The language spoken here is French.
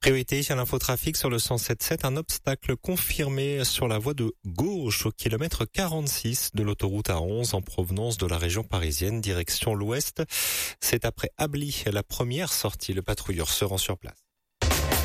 Priorité à l'infotrafic sur le 107.7, un obstacle confirmé sur la voie de gauche au kilomètre 46 de l'autoroute A11 en provenance de la région parisienne, direction l'ouest. C'est après Ably, la première sortie. Le patrouilleur se rend sur place.